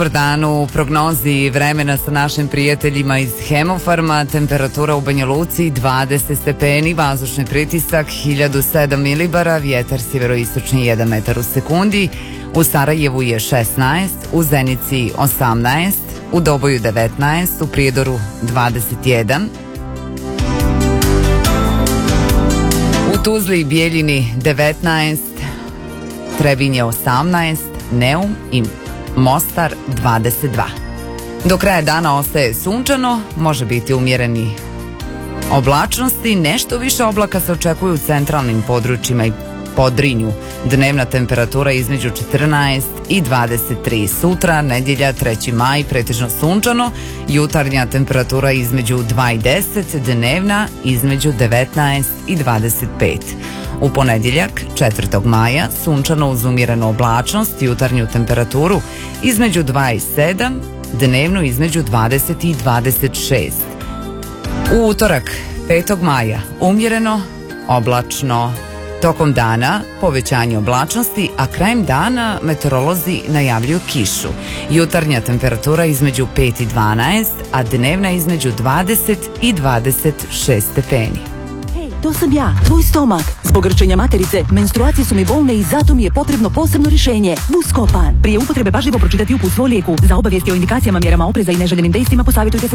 Dobar dan, u prognozi vremena sa našim prijateljima iz Hemofarma. Temperatura u Banja Luci 20 stepeni, vazdušni pritisak 1007 milibara, vjetar sjeveroistočni 1 metar u sekundi. U Sarajevu je 16, u Zenici 18, u Doboju 19, u Prijedoru 21, u Tuzli i Bijeljini 19, Trebinje 18, Neum i Mostar 22. Do kraja dana ostaje sunčano, može biti umjereni oblačnosti, nešto više oblaka se očekuju u centralnim područjima i Podrinju. Dnevna temperatura između 14 i 23. Sutra, nedjelja 3. maj, pretežno sunčano, jutarnja temperatura između 2 i 10, dnevna između 19 i 25. U ponedjeljak, 4. maja, sunčano uz umjerenu oblačnost, jutarnju temperaturu između 2 i 7, dnevnu između 20 i 26. U utorak, 5. maja, umjereno, oblačno. Tokom dana povećanje oblačnosti, a krajem dana meteorolozi najavljuju kišu. Jutarnja temperatura između 5 i 12, a dnevna između 20 i 26 stepeni. To sam ja, tvoj stomak. Zbog grčenja materice, menstruacije su mi bolne i zato mi je potrebno posebno rješenje. Buscopan. Prije upotrebe pažljivo pročitati uputstvo o lijeku. Za obavijesti o indikacijama, mjerama opreza i neželjenim dejstvima posavjetujte se